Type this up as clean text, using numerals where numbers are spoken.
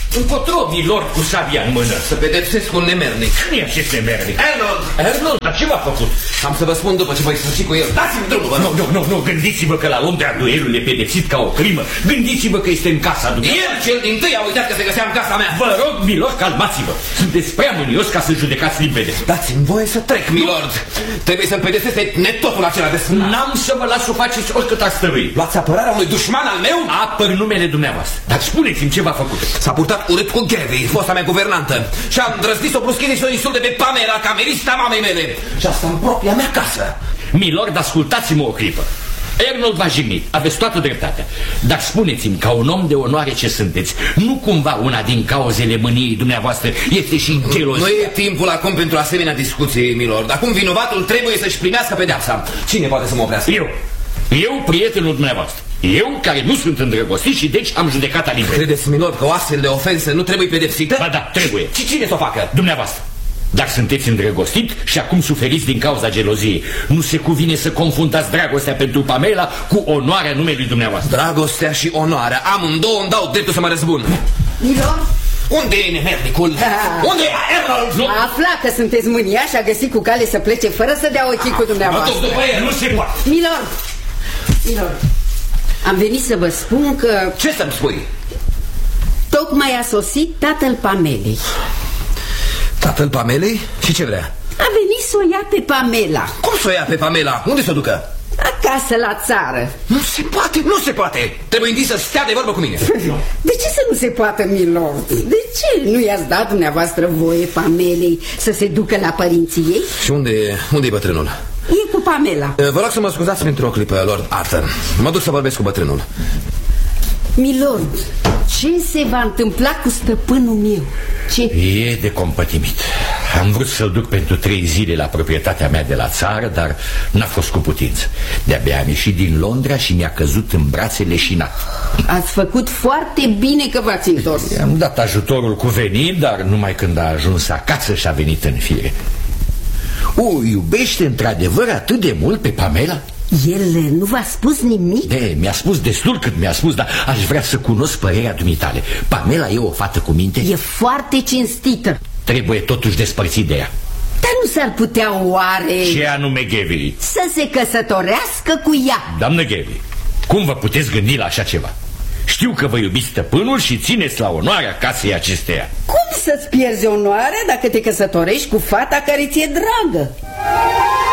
Încotro, milord, cu sabia în mână. Să pedepsesc un nemernic. Nu e acest nemernic. Arnold, dar ce v-a făcut? Am să vă spun după ce voi sfârși cu el. Dați-mi drumul, vă rog. Nu, gândiți-vă că la om de duelul e pedepsit ca o crimă. Gândiți-vă că este în casa dumneavoastră. El cel dintâi a uitat că se găsea în casa mea. Vă rog, milord, calmați-vă. Sunteți prea mânios ca să judecați limpede. Dați-mi voie să trec, milord. Trebuie să-mi pedepsesc netotul acela de sfânt. N-am să vă las să faceți oricât ați stăvui. Luați apărarea unui dușman al meu? Apăr numele dumneavoastră. Dar spuneți-mi ce v-a făcut. S-a purtat urât cu Gaby, fosta mea guvernantă. Și am îndrăznit să o bruscheze și să o insulte pe Pamela, camerista mamei mele. Și asta în propria mea casă. Milord, ascultați-mă o clipă. Arnold v-a jignit, aveți toată dreptatea. Dar spuneți-mi, ca un om de onoare ce sunteți, nu cumva una din cauzele mâniei dumneavoastră este și gelozie? Nu e timpul acum pentru asemenea discuții, milord. Acum vinovatul trebuie să-și primească pedeapsa. Cine poate să mă oprească? Eu, prietenul dumneavoastră. Eu, care nu sunt îndrăgostit și deci am judecata liberă. Credeți, milord, că o astfel de ofensă nu trebuie pedepsită? Ba da, trebuie. Și cine să o facă? Dumneavoastră. Dar sunteți îndrăgostit și acum suferiți din cauza geloziei. Nu se cuvine să confundați dragostea pentru Pamela cu onoarea numelui dumneavoastră. Dragostea și onoarea, amândouă îmi dau dreptul să mă răzbun. Milord? Unde e nemernicul? Unde e Arnold? A aflat că sunteți mânia și a găsit cu cale să plece fără să dea ochii cu dumneavoastră. Nu se poate. Milord, am venit să vă spun că... Ce să-mi spui? Tocmai a sosit tatăl Pamelei. Tatăl Pamelei? Și ce vrea? A venit să o ia pe Pamela. Cum să o ia pe Pamela? Unde să o ducă? Acasă, la țară. Nu se poate. Trebuie întâi să stea de vorbă cu mine. De ce să nu se poată, milord? De ce nu i-ați dat dumneavoastră voie Pamelei să se ducă la părinții ei? Și unde e bătrânul? E cu Pamela. Vă rog să mă scuzați pentru o clipă, Lord Arthur. Mă duc să vorbesc cu bătrânul. Milord, ce se va întâmpla cu stăpânul meu? Ce? E de compătimit. Am vrut să-l duc pentru 3 zile la proprietatea mea de la țară, dar n-a fost cu putință. De-abia am ieșit din Londra și mi-a căzut în brațe leșinat. Ați făcut foarte bine că v-ați întors. I-am dat ajutorul cuvenit, dar numai când a ajuns acasă și-a venit în fire. O iubește într-adevăr atât de mult pe Pamela? El nu v-a spus nimic? Mi-a spus destul cât mi-a spus, dar aș vrea să cunosc părerea dumitale. Pamela e o fată cu minte? E foarte cinstită. Trebuie totuși despărțit de ea. Dar nu s-ar putea oare... Ce anume, Gaby? Să se căsătorească cu ea. Doamnă Gaby, cum vă puteți gândi la așa ceva? Știu că vă iubiți stăpânul și țineți la onoarea casei acesteia. Cum să-ți pierzi onoarea dacă te căsătorești cu fata care ți-e dragă?